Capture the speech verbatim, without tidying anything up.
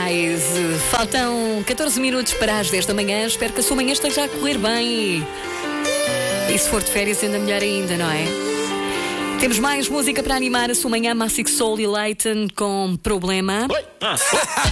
mais. Faltam catorze minutos para as dez da manhã. Espero que a sua manhã esteja a correr bem. E se for de férias, ainda melhor ainda, não é? Temos mais música para animar a sua manhã. Massive Soul e Leighton com Problema. Oi. Ah.